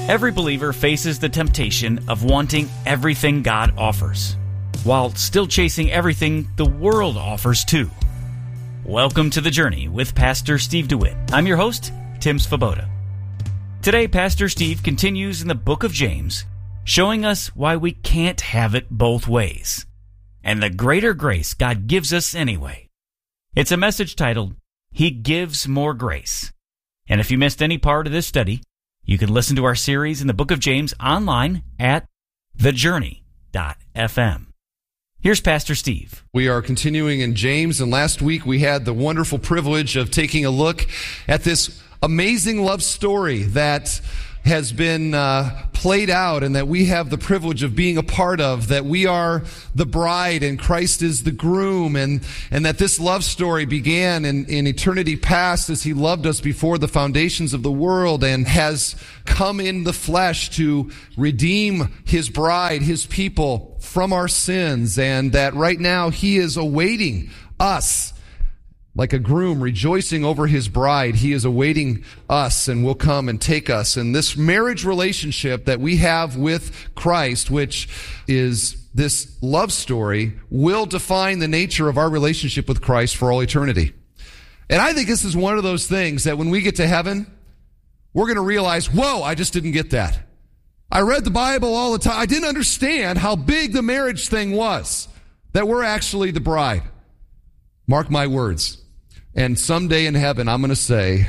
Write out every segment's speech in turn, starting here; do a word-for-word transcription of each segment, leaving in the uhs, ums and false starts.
Every believer faces the temptation of wanting everything God offers, while still chasing everything the world offers too. Welcome to The Journey with Pastor Steve DeWitt. I'm your host, Tim Svoboda. Today, Pastor Steve continues in the book of James, showing us why we can't have it both ways, and the greater grace God gives us anyway. It's a message titled, He Gives More Grace. And if you missed any part of this study, you can listen to our series in the book of James online at the journey dot f m. Here's Pastor Steve. We are continuing in James, and last week we had the wonderful privilege of taking a look at this amazing love story that has been uh, played out and that we have the privilege of being a part of, that we are the bride and Christ is the groom, and, and that this love story began in, in eternity past as He loved us before the foundations of the world and has come in the flesh to redeem His bride, His people, from our sins, and that right now He is awaiting us like a groom rejoicing over his bride. He is awaiting us and will come and take us. And this marriage relationship that we have with Christ, which is this love story, will define the nature of our relationship with Christ for all eternity. And I think this is one of those things that when we get to heaven, we're going to realize, whoa, I just didn't get that. I read the Bible all the time. I didn't understand how big the marriage thing was, that we're actually the bride. Mark my words. And someday in heaven, I'm going to say,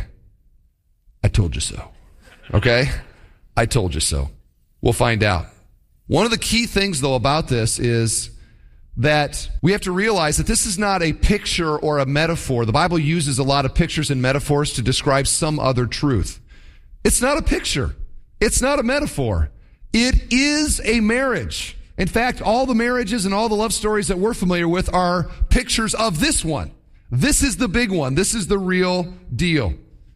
I told you so. Okay? I told you so. We'll find out. One of the key things, though, about this is that we have to realize that this is not a picture or a metaphor. The Bible uses a lot of pictures and metaphors to describe some other truth. It's not a picture. It's not a metaphor. It is a marriage. In fact, all the marriages and all the love stories that we're familiar with are pictures of this one. This is the big one. This is the real deal.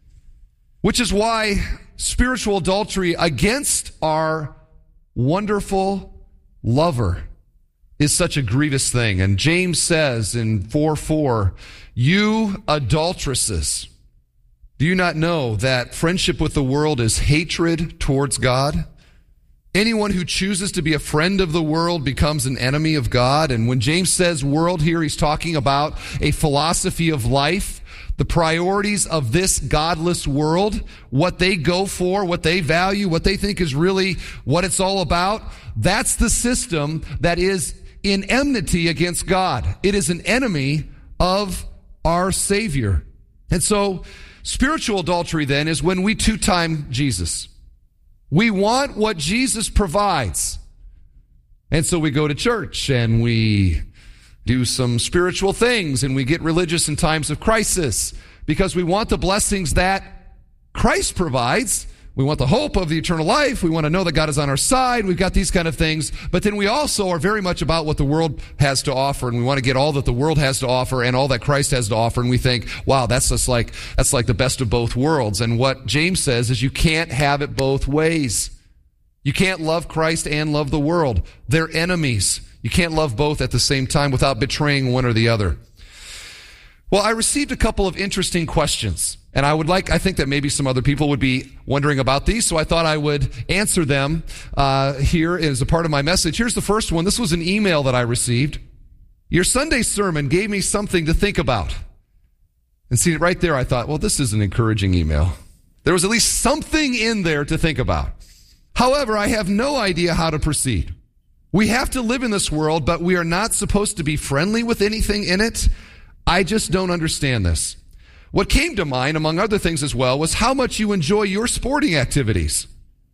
Which is why spiritual adultery against our wonderful lover is such a grievous thing. And James says in four four, you adulteresses, do you not know that friendship with the world is hatred towards God? Anyone who chooses to be a friend of the world becomes an enemy of God. And when James says world here, he's talking about a philosophy of life, the priorities of this godless world, what they go for, what they value, what they think is really what it's all about. That's the system that is in enmity against God. It is an enemy of our Savior. And so spiritual adultery then is when we two-time Jesus. We want what Jesus provides. And so we go to church and we do some spiritual things and we get religious in times of crisis because we want the blessings that Christ provides. We want the hope of the eternal life. We want to know that God is on our side. We've got these kind of things. But then we also are very much about what the world has to offer. And we want to get all that the world has to offer and all that Christ has to offer. And we think, wow, that's just like, that's like the best of both worlds. And what James says is you can't have it both ways. You can't love Christ and love the world. They're enemies. You can't love both at the same time without betraying one or the other. Well, I received a couple of interesting questions. And I would like, I think that maybe some other people would be wondering about these, so I thought I would answer them uh, here as a part of my message. Here's the first one. This was an email that I received. Your Sunday sermon gave me something to think about. And see, right there I thought, well, this is an encouraging email. There was at least something in there to think about. However, I have no idea how to proceed. We have to live in this world, but we are not supposed to be friendly with anything in it. I just don't understand this. What came to mind, among other things as well, was how much you enjoy your sporting activities.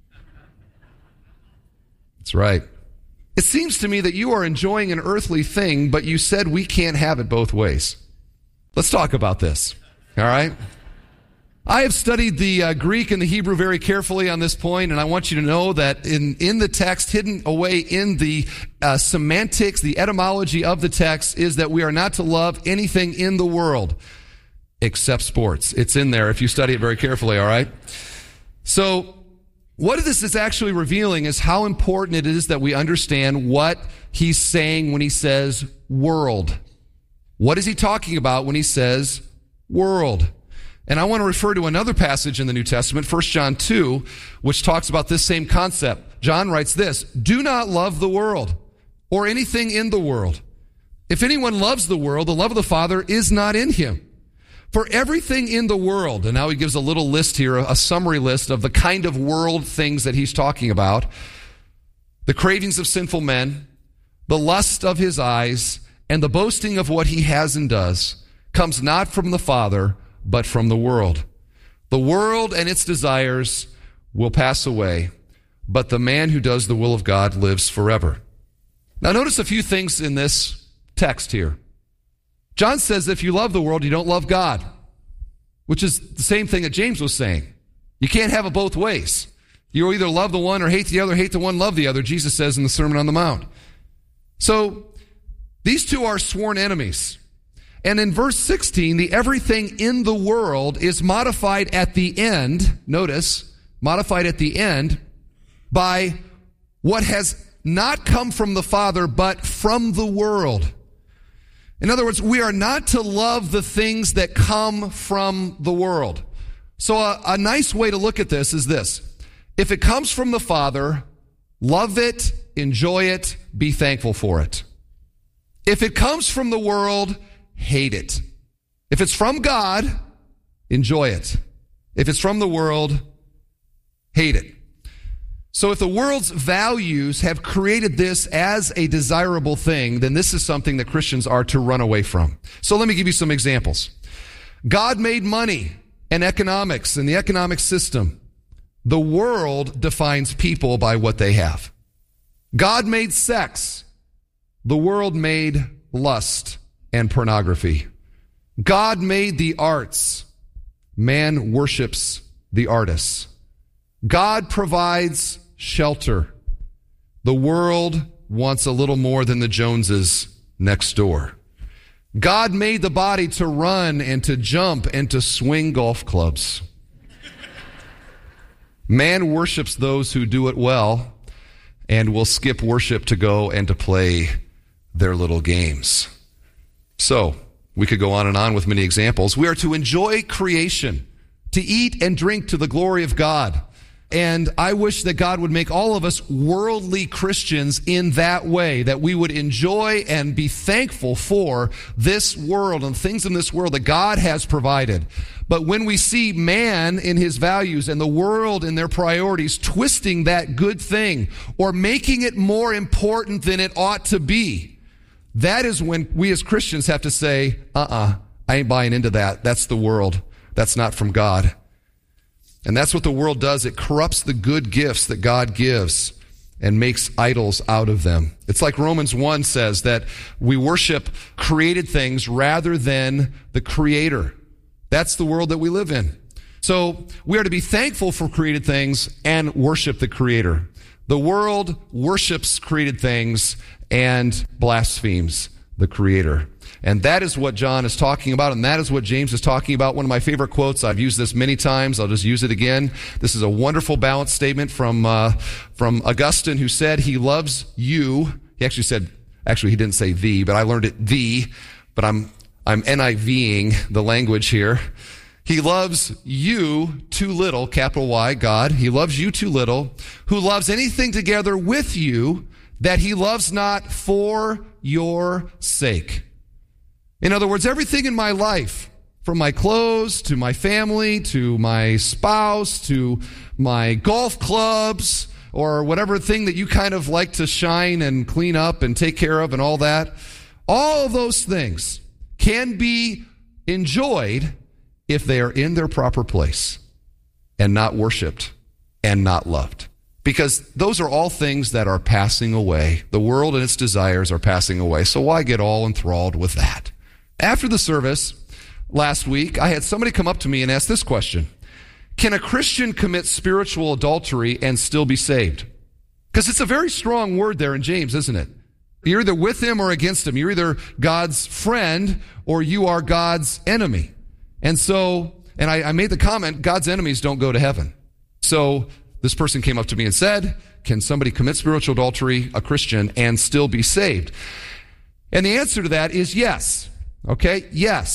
That's right. It seems to me that you are enjoying an earthly thing, but you said we can't have it both ways. Let's talk about this, all right? I have studied the uh, Greek and the Hebrew very carefully on this point, and I want you to know that in, in the text, hidden away in the uh, semantics, the etymology of the text, is that we are not to love anything in the world except sports. It's in there if you study it very carefully, all right? So what this is actually revealing is how important it is that we understand what he's saying when he says world. What is he talking about when he says world? And I want to refer to another passage in the New Testament, First John two, which talks about this same concept. John writes this, "Do not love the world or anything in the world. If anyone loves the world, the love of the Father is not in him. For everything in the world," and now he gives a little list here, a summary list of the kind of world things that he's talking about, "the cravings of sinful men, the lust of his eyes, and the boasting of what he has and does, comes not from the Father, but from the world. The world and its desires will pass away, but the man who does the will of God lives forever." Now notice a few things in this text here. John says if you love the world, you don't love God, which is the same thing that James was saying. You can't have it both ways. You either love the one or hate the other, hate the one, love the other, Jesus says in the Sermon on the Mount. So these two are sworn enemies. And in verse sixteen, the everything in the world is modified at the end, notice, modified at the end by what has not come from the Father, but from the world. In other words, we are not to love the things that come from the world. So a, a nice way to look at this is this. If it comes from the Father, love it, enjoy it, be thankful for it. If it comes from the world, hate it. If it's from God, enjoy it. If it's from the world, hate it. So if the world's values have created this as a desirable thing, then this is something that Christians are to run away from. So let me give you some examples. God made money and economics and the economic system. The world defines people by what they have. God made sex. The world made lust and pornography. God made the arts. Man worships the artists. God provides shelter. The world wants a little more than the Joneses next door. God made the body to run and to jump and to swing golf clubs. Man worships those who do it well and will skip worship to go and to play their little games. So, we could go on and on with many examples. We are to enjoy creation, to eat and drink to the glory of God. And I wish that God would make all of us worldly Christians in that way, that we would enjoy and be thankful for this world and things in this world that God has provided. But when we see man in his values and the world in their priorities twisting that good thing or making it more important than it ought to be, that is when we as Christians have to say, uh-uh, I ain't buying into that. That's the world. That's not from God. And that's what the world does. It corrupts the good gifts that God gives and makes idols out of them. It's like Romans one says that we worship created things rather than the Creator. That's the world that we live in. So we are to be thankful for created things and worship the Creator. The world worships created things and blasphemes the Creator. And that is what John is talking about, and that is what James is talking about. One of my favorite quotes, I've used this many times, I'll just use it again. This is a wonderful balanced statement from uh, from Augustine, who said he loves you. He actually said, actually he didn't say thee, but I learned it thee, but I'm I'm N I V-ing the language here. He loves you too little, capital Y, God. He loves you too little, who loves anything together with you that he loves not for your sake. In other words, everything in my life, from my clothes to my family to my spouse to my golf clubs or whatever thing that you kind of like to shine and clean up and take care of and all that, all of those things can be enjoyed if they are in their proper place and not worshiped and not loved. Because those are all things that are passing away. The world and its desires are passing away. So why get all enthralled with that? After the service last week, I had somebody come up to me and ask this question. Can a Christian commit spiritual adultery and still be saved? Because it's a very strong word there in James, isn't it? You're either with him or against him. You're either God's friend or you are God's enemy. And so, and I, I made the comment, God's enemies don't go to heaven. So this person came up to me and said, can somebody commit spiritual adultery, a Christian, and still be saved? And the answer to that is yes. Okay, yes.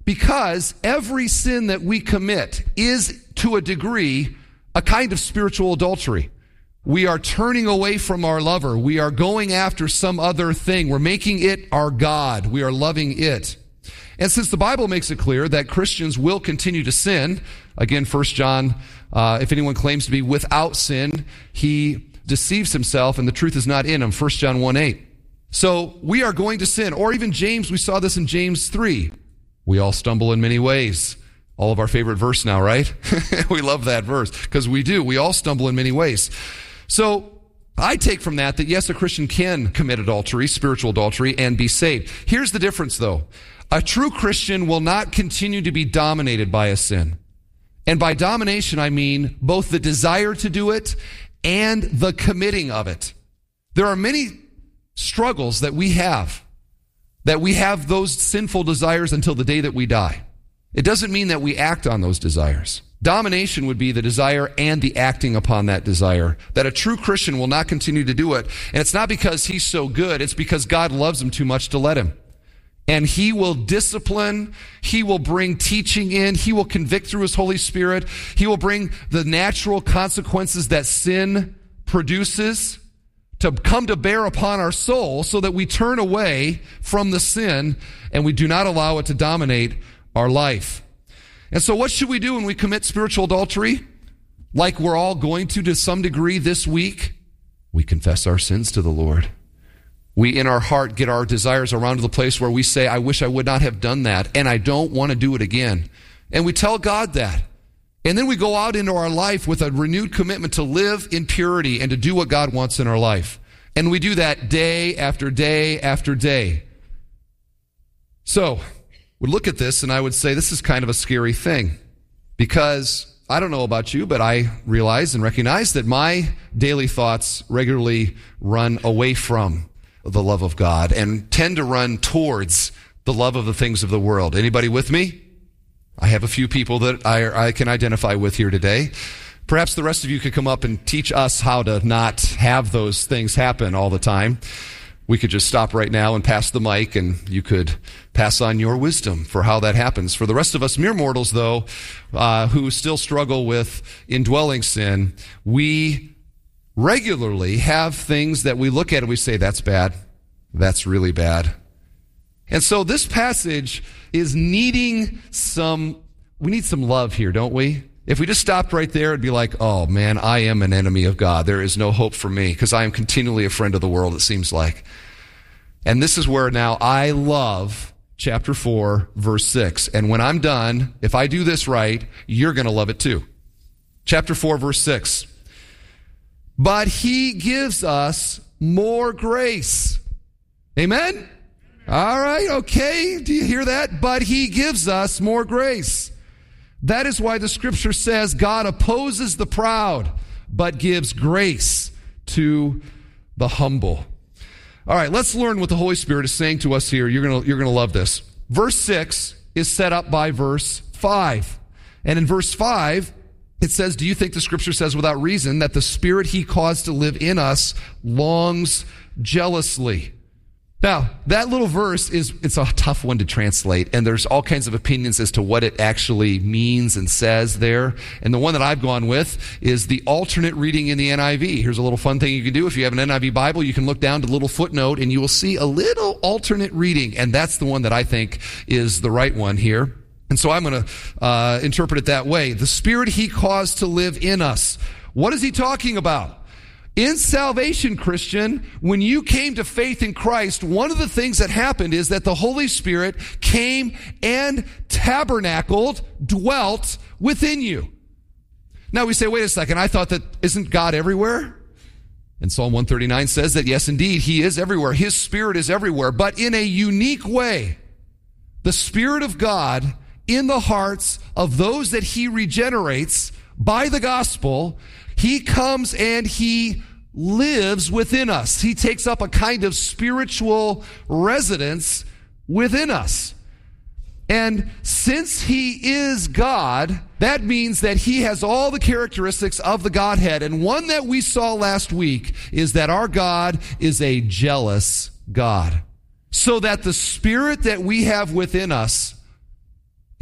Because every sin that we commit is, to a degree, a kind of spiritual adultery. We are turning away from our lover. We are going after some other thing. We're making it our God. We are loving it. And since the Bible makes it clear that Christians will continue to sin, again, First John, uh, if anyone claims to be without sin, he deceives himself and the truth is not in him, First John one eight. So we are going to sin. Or even James, we saw this in James three. We all stumble in many ways. All of our favorite verse now, right? We love that verse because we do. We all stumble in many ways. So I take from that that yes, a Christian can commit adultery, spiritual adultery, and be saved. Here's the difference though. A true Christian will not continue to be dominated by a sin. And by domination, I mean both the desire to do it and the committing of it. There are many struggles that we have, that we have those sinful desires until the day that we die. It doesn't mean that we act on those desires. Domination would be the desire and the acting upon that desire. That a true Christian will not continue to do it. And it's not because he's so good, it's because God loves him too much to let him. And he will discipline, he will bring teaching in, he will convict through his Holy Spirit, he will bring the natural consequences that sin produces to come to bear upon our soul so that we turn away from the sin and we do not allow it to dominate our life. And so what should we do when we commit spiritual adultery? Like we're all going to to some degree this week, we confess our sins to the Lord. We in our heart get our desires around to the place where we say, I wish I would not have done that and I don't want to do it again. And we tell God that. And then we go out into our life with a renewed commitment to live in purity and to do what God wants in our life. And we do that day after day after day. So, we look at this and I would say this is kind of a scary thing. Because, I don't know about you, but I realize and recognize that my daily thoughts regularly run away from the love of God and tend to run towards the love of the things of the world. Anybody with me? I have a few people that I, I can identify with here today. Perhaps the rest of you could come up and teach us how to not have those things happen all the time. We could just stop right now and pass the mic, and you could pass on your wisdom for how that happens. For the rest of us mere mortals, though, uh, who still struggle with indwelling sin, we regularly have things that we look at and we say, that's bad. That's really bad. And so this passage is needing some, we need some love here, don't we? If we just stopped right there, it'd be like, oh man, I am an enemy of God. There is no hope for me because I am continually a friend of the world, it seems like. And this is where now I love chapter four, verse six. And when I'm done, if I do this right, you're going to love it too. Chapter four, verse six. But he gives us more grace. Amen? All right, okay. Do you hear that? But he gives us more grace. That is why the scripture says God opposes the proud, but gives grace to the humble. All right, let's learn what the Holy Spirit is saying to us here. You're going to, you're going to love this. Verse six is set up by verse five. And in verse five, it says, do you think the scripture says without reason that the Spirit he caused to live in us longs jealously? Now, that little verse is, it's a tough one to translate, and there's all kinds of opinions as to what it actually means and says there. And the one that I've gone with is the alternate reading in the N I V. Here's a little fun thing you can do. If you have an N I V Bible, you can look down to the little footnote, and you will see a little alternate reading, and that's the one that I think is the right one here. And so I'm going to uh, interpret it that way. The Spirit he caused to live in us. What is he talking about? In salvation, Christian, when you came to faith in Christ, one of the things that happened is that the Holy Spirit came and tabernacled, dwelt within you. Now we say, wait a second, I thought that, isn't God everywhere? And Psalm one thirty-nine says that, yes, indeed, he is everywhere. His Spirit is everywhere, but in a unique way. The Spirit of God in the hearts of those that he regenerates by the gospel, he comes and he lives within us. He takes up a kind of spiritual residence within us. And since he is God, that means that he has all the characteristics of the Godhead. And one that we saw last week is that our God is a jealous God. So that the Spirit that we have within us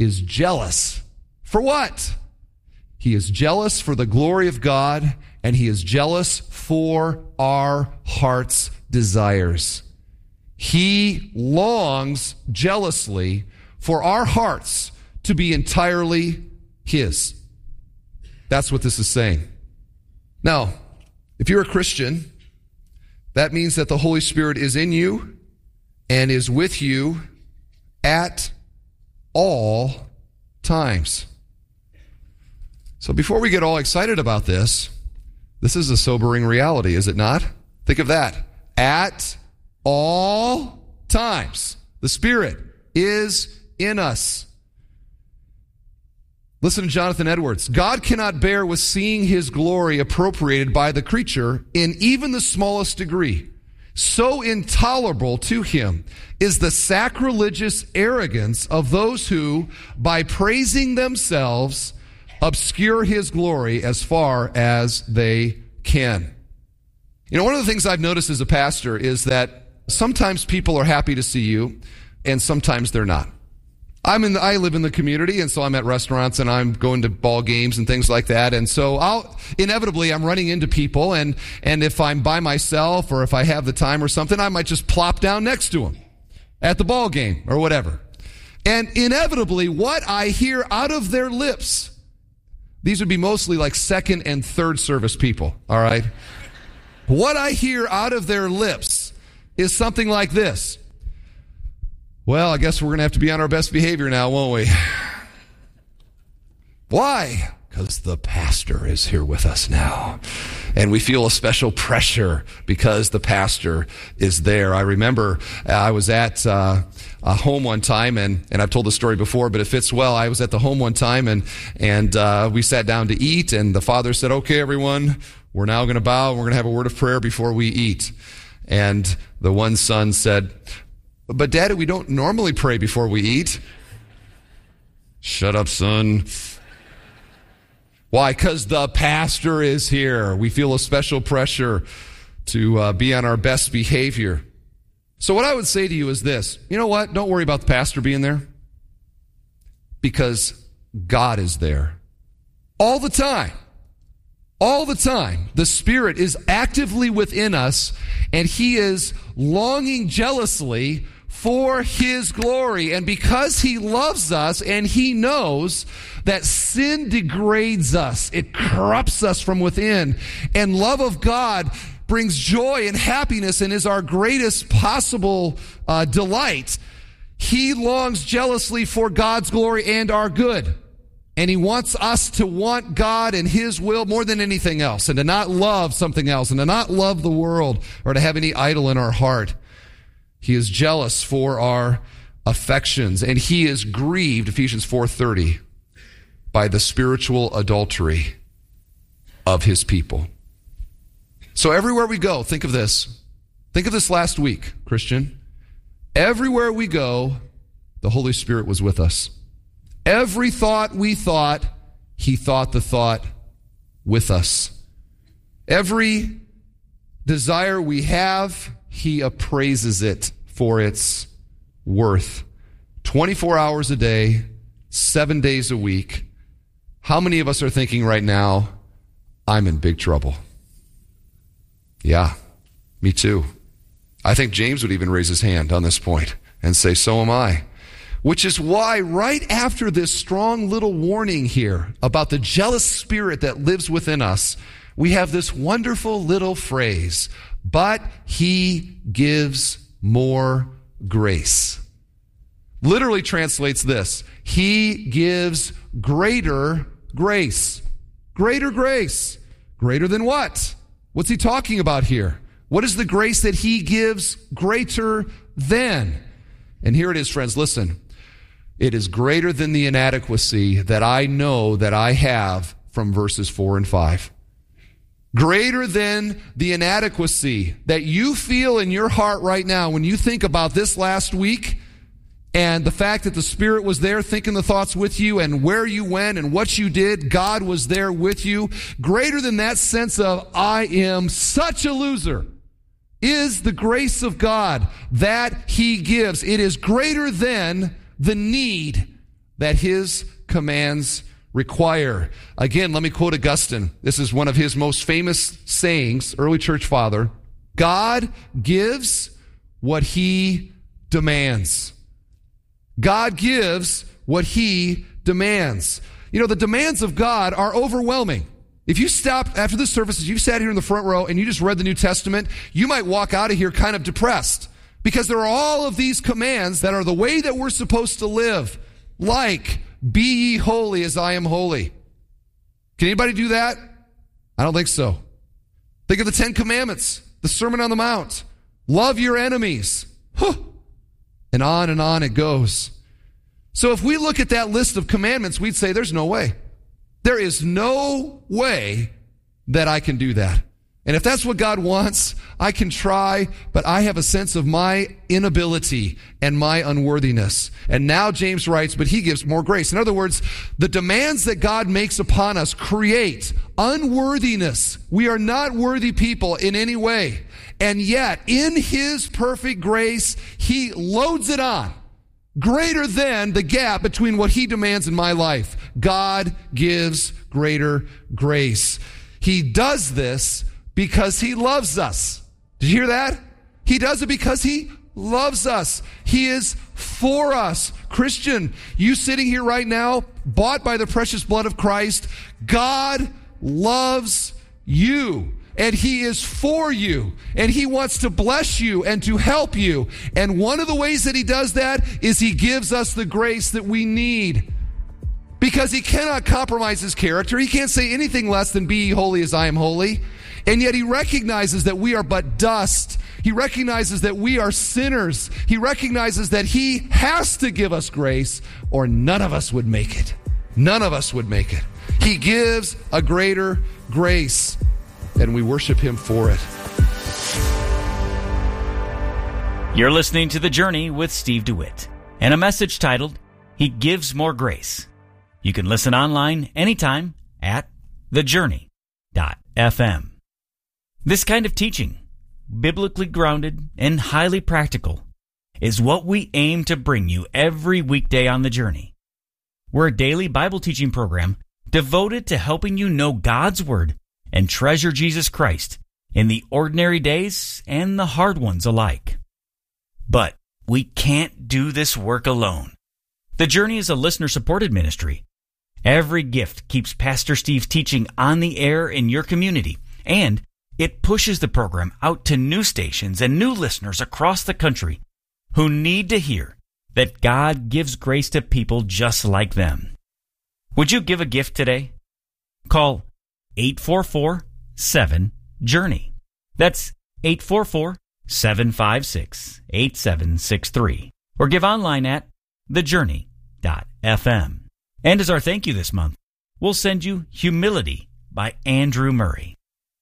is jealous. For what? He is jealous for the glory of God, and he is jealous for our heart's desires. He longs jealously for our hearts to be entirely his. That's what this is saying. Now, if you're a Christian, that means that the Holy Spirit is in you and is with you at all times. So before we get all excited about this, this is a sobering reality, is it not? Think of that. At all times, the Spirit is in us. Listen to Jonathan Edwards. God cannot bear with seeing his glory appropriated by the creature in even the smallest degree. So intolerable to him is the sacrilegious arrogance of those who, by praising themselves, obscure his glory as far as they can. You know, one of the things I've noticed as a pastor is that sometimes people are happy to see you, and sometimes they're not. I'm in the, I live in the community, and so I'm at restaurants and I'm going to ball games and things like that. And so I'll, inevitably I'm running into people, and, and if I'm by myself or if I have the time or something, I might just plop down next to them at the ball game or whatever. And inevitably what I hear out of their lips, these would be mostly like second and third service people, all right? What I hear out of their lips is something like this. Well, I guess we're going to have to be on our best behavior now, won't we? Why? Because the pastor is here with us now. And we feel a special pressure because the pastor is there. I remember uh, I was at uh, a home one time, and, and I've told the story before, but it fits well. I was at the home one time, and, and uh, we sat down to eat, and the father said, okay, everyone, we're now going to bow, and we're going to have a word of prayer before we eat. And the one son said, but Daddy, we don't normally pray before we eat. Shut up, son. Why? Because the pastor is here. We feel a special pressure to uh, be on our best behavior. So what I would say to you is this. You know what? Don't worry about the pastor being there. Because God is there. All the time. All the time. The Spirit is actively within us, and he is longing jealously for his glory. And because he loves us and he knows that sin degrades us, it corrupts us from within, and love of God brings joy and happiness and is our greatest possible uh, delight, he longs jealously for God's glory and our good. And he wants us to want God and his will more than anything else, and to not love something else, and to not love the world or to have any idol in our heart. He is jealous for our affections, and he is grieved, Ephesians four thirty, by the spiritual adultery of his people. So everywhere we go, think of this. Think of this last week, Christian. Everywhere we go, the Holy Spirit was with us. Every thought we thought, he thought the thought with us. Every desire we have, he appraises it for its worth. twenty-four hours a day, seven days a week. How many of us are thinking right now, I'm in big trouble? Yeah, me too. I think James would even raise his hand on this point and say, so am I. Which is why right after this strong little warning here about the jealous spirit that lives within us, we have this wonderful little phrase, but he gives more grace. Literally translates this, he gives greater grace. Greater grace. Greater than what? What's he talking about here? What is the grace that he gives greater than? And here it is, friends, listen. It is greater than the inadequacy that I know that I have from verses four and five. Greater than the inadequacy that you feel in your heart right now when you think about this last week and the fact that the Spirit was there thinking the thoughts with you, and where you went and what you did, God was there with you. Greater than that sense of, I am such a loser, is the grace of God that he gives. It is greater than the need that his commands require. Again, let me quote Augustine. This is one of his most famous sayings, early church father. God gives what he demands. God gives what he demands. You know, the demands of God are overwhelming. If you stopped after this service, if you sat here in the front row and you just read the New Testament, you might walk out of here kind of depressed because there are all of these commands that are the way that we're supposed to live, like, be ye holy as I am holy. Can anybody do that? I don't think so. Think of the Ten Commandments, the Sermon on the Mount. Love your enemies. Huh. And on and on it goes. So if we look at that list of commandments, we'd say there's no way. There is no way that I can do that. And if that's what God wants, I can try, but I have a sense of my inability and my unworthiness. And now James writes, but he gives more grace. In other words, the demands that God makes upon us create unworthiness. We are not worthy people in any way. And yet, in his perfect grace, he loads it on. Greater than the gap between what he demands in my life. God gives greater grace. He does this because he loves us. Did you hear that? He does it because he loves us. He is for us. Christian, you sitting here right now, bought by the precious blood of Christ, God loves you. And he is for you. And he wants to bless you and to help you. And one of the ways that he does that is he gives us the grace that we need. Because he cannot compromise his character. He can't say anything less than be ye holy as I am holy. And yet he recognizes that we are but dust. He recognizes that we are sinners. He recognizes that he has to give us grace or none of us would make it. None of us would make it. He gives a greater grace. And we worship him for it. You're listening to The Journey with Steve DeWitt and a message titled, He Gives More Grace. You can listen online anytime at the journey dot f m. This kind of teaching, biblically grounded and highly practical, is what we aim to bring you every weekday on The Journey. We're a daily Bible teaching program devoted to helping you know God's Word and treasure Jesus Christ in the ordinary days and the hard ones alike. But we can't do this work alone. The Journey is a listener-supported ministry. Every gift keeps Pastor Steve's teaching on the air in your community, and it pushes the program out to new stations and new listeners across the country who need to hear that God gives grace to people just like them. Would you give a gift today? Call eight four four, seven, journey. That's eight four four, seven five six, eight seven six three. Or give online at the journey dot f m. And as our thank you this month, we'll send you Humility by Andrew Murray.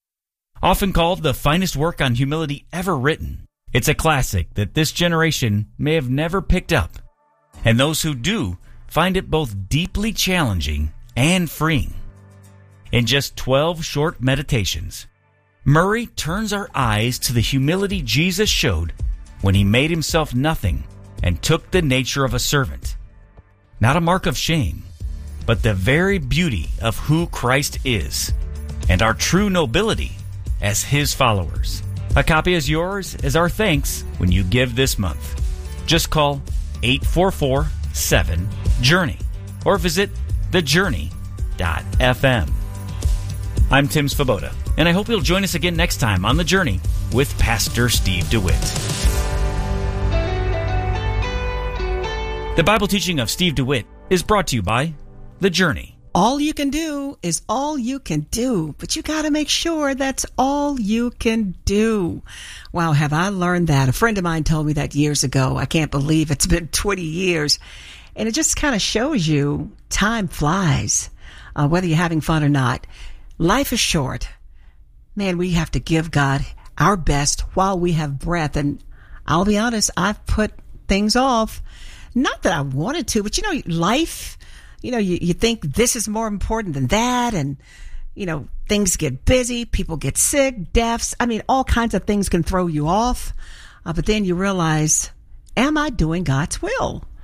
Often called the finest work on humility ever written, it's a classic that this generation may have never picked up. And those who do find it both deeply challenging and freeing. In just twelve short meditations, Murray turns our eyes to the humility Jesus showed when he made himself nothing and took the nature of a servant. Not a mark of shame, but the very beauty of who Christ is and our true nobility as his followers. A copy is yours as our thanks when you give this month. Just call eight four four, seven, journey or visit the journey dot f m. I'm Tim Svoboda, and I hope you'll join us again next time on The Journey with Pastor Steve DeWitt. The Bible teaching of Steve DeWitt is brought to you by The Journey. All you can do is all you can do, but you got to make sure that's all you can do. Wow, have I learned that? A friend of mine told me that years ago. I can't believe it's been twenty years. And it just kind of shows you time flies, uh, whether you're having fun or not. Life is short. Man, we have to give God our best while we have breath. And I'll be honest, I've put things off. Not that I wanted to, but you know, life, you know, you, you think this is more important than that. And, you know, things get busy, people get sick, deaths. I mean, all kinds of things can throw you off. Uh, but then you realize, am I doing God's will?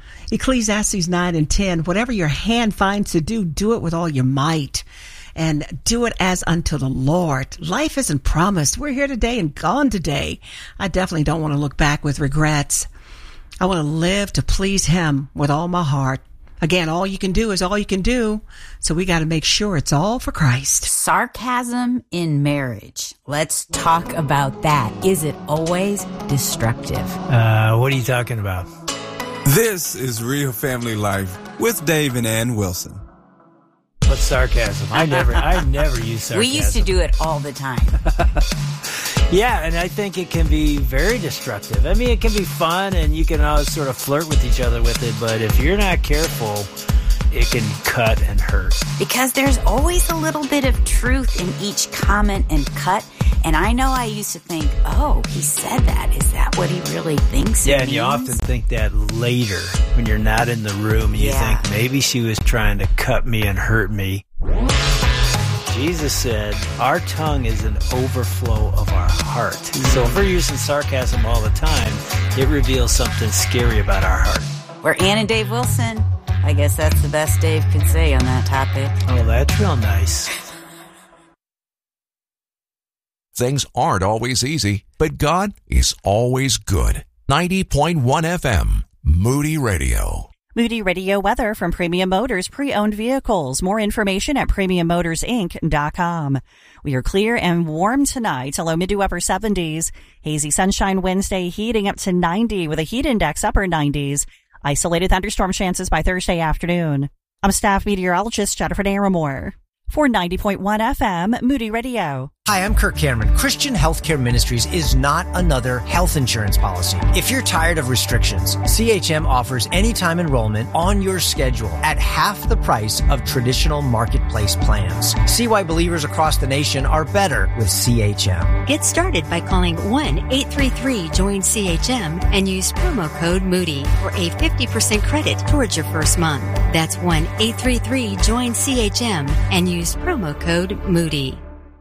Ecclesiastes nine and ten, whatever your hand finds to do, do it with all your might. And do it as unto the Lord. Life isn't promised. We're here today and gone today. I definitely don't want to look back with regrets. I want to live to please Him with all my heart. Again, all you can do is all you can do. So we got to make sure it's all for Christ. Sarcasm in marriage. Let's talk about that. Is it always destructive? Uh, what are you talking about? This is Real Family Life with Dave and Ann Wilson. What's sarcasm? I never, I never use sarcasm. We used to do it all the time. Yeah, and I think it can be very destructive. I mean, it can be fun, and you can always sort of flirt with each other with it, but if you're not careful, it can cut and hurt. Because there's always a little bit of truth in each comment and cut, and I know I used to think, oh, he said that. Is that what he really thinks? Yeah, it and you means? often think that later when you're not in the room, and you Yeah. think maybe she was trying to cut me and hurt me. Jesus said, our tongue is an overflow of our heart. So if we're using sarcasm all the time, it reveals something scary about our heart. We're Ann and Dave Wilson. I guess that's the best Dave could say on that topic. Oh, that's real nice. Things aren't always easy, but God is always good. ninety point one F M, Moody Radio. Moody Radio weather from Premium Motors Pre-Owned Vehicles. More information at premium motors inc dot com. We are clear and warm tonight, low mid to upper seventies. Hazy sunshine Wednesday, heating up to ninety with a heat index upper nineties. Isolated thunderstorm chances by Thursday afternoon. I'm staff meteorologist Jennifer Naramore for ninety point one F M, Moody Radio. Hi, I'm Kirk Cameron. Christian Healthcare Ministries is not another health insurance policy. If you're tired of restrictions, C H M offers anytime enrollment on your schedule at half the price of traditional marketplace plans. See why believers across the nation are better with C H M. Get started by calling one eight three three join C H M and use promo code Moody for a fifty percent credit towards your first month. That's one eight three three join C H M and use promo code Moody.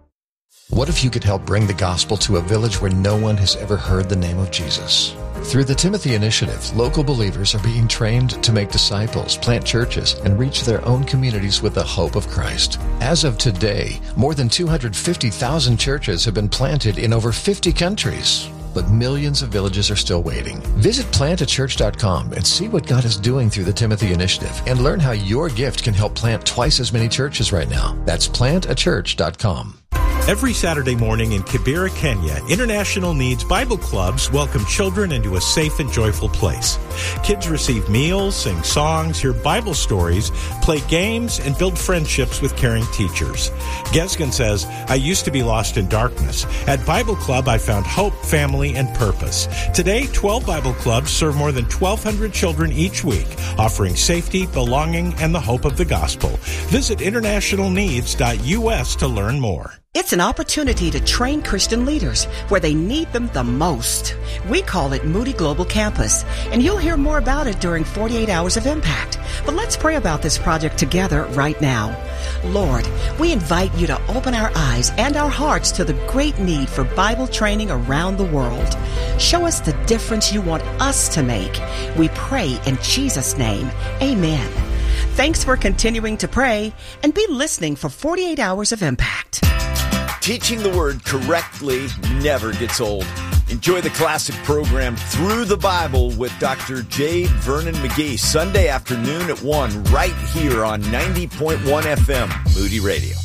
What if you could help bring the gospel to a village where no one has ever heard the name of Jesus? Through the Timothy Initiative, local believers are being trained to make disciples, plant churches, and reach their own communities with the hope of Christ. As of today, more than two hundred fifty thousand churches have been planted in over fifty countries. But millions of villages are still waiting. Visit plant a church dot com and see what God is doing through the Timothy Initiative and learn how your gift can help plant twice as many churches right now. That's plant a church dot com. Every Saturday morning in Kibera, Kenya, International Needs Bible Clubs welcome children into a safe and joyful place. Kids receive meals, sing songs, hear Bible stories, play games, and build friendships with caring teachers. Gesgen says, I used to be lost in darkness. At Bible Club, I found hope, family, and purpose. Today, twelve Bible Clubs serve more than twelve hundred children each week, offering safety, belonging, and the hope of the gospel. Visit international needs dot U S to learn more. It's an opportunity to train Christian leaders where they need them the most. We call it Moody Global Campus, and you'll hear more about it during forty-eight Hours of Impact. But let's pray about this project together right now. Lord, we invite you to open our eyes and our hearts to the great need for Bible training around the world. Show us the difference you want us to make. We pray in Jesus' name. Amen. Thanks for continuing to pray, and be listening for forty-eight Hours of Impact. Teaching the Word correctly never gets old. Enjoy the classic program Through the Bible with Doctor J. Vernon McGee, Sunday afternoon at one, right here on ninety point one F M, Moody Radio.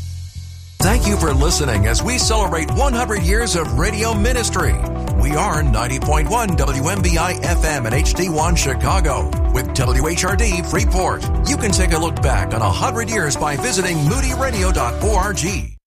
Thank you for listening as we celebrate one hundred years of radio ministry. We are ninety point one W M B I F M and H D one Chicago with W H R D Freeport. You can take a look back on one hundred years by visiting moody radio dot org.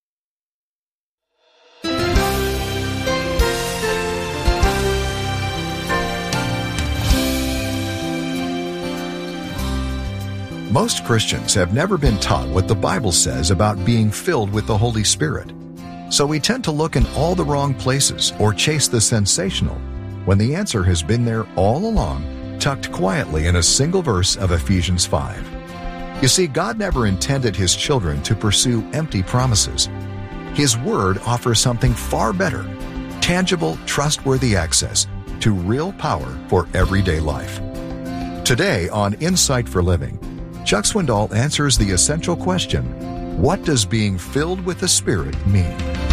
Most Christians have never been taught what the Bible says about being filled with the Holy Spirit. So we tend to look in all the wrong places or chase the sensational, when the answer has been there all along, tucked quietly in a single verse of Ephesians five. You see, God never intended His children to pursue empty promises. His Word offers something far better, tangible, trustworthy access to real power for everyday life. Today on Insight for Living, Chuck Swindoll answers the essential question, what does being filled with the Spirit mean?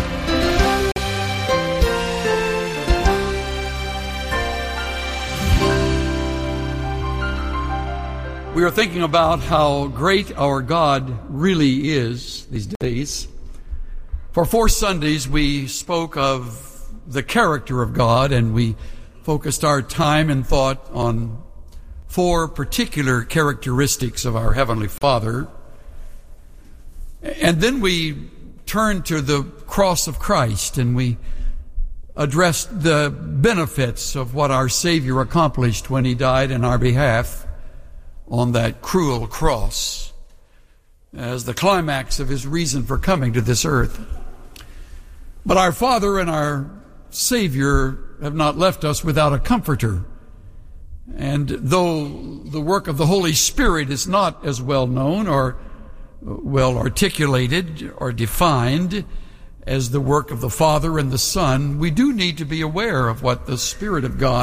We are thinking about how great our God really is these days. For four Sundays, we spoke of the character of God, and we focused our time and thought on four particular characteristics of our Heavenly Father. And then we turned to the cross of Christ, and we addressed the benefits of what our Savior accomplished when He died in our behalf on that cruel cross as the climax of His reason for coming to this earth. But our Father and our Savior have not left us without a comforter. And though the work of the Holy Spirit is not as well known or well articulated or defined as the work of the Father and the Son, we do need to be aware of what the Spirit of God